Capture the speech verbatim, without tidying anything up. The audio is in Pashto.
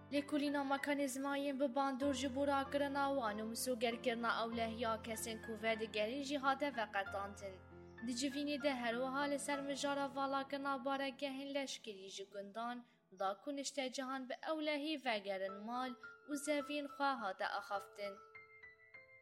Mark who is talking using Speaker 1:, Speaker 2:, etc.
Speaker 1: لکولینا مکانیزمایین به باندور جبورا کرنا و آنومسو گر کرنا اولهیا کسین کوفد گری جهاده و قطانتن. دجوینی ده هر و حال سر مجارا والا کرنا بارگهین لشکری جگندان دا کنشت جهان به اولهی و گرن مال و زوین خواهات اخافتن.